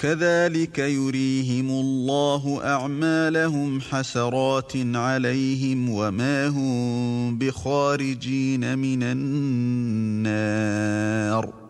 كذلك يريهم الله أعمالهم حسرات عليهم وما هم بخارجين من النار.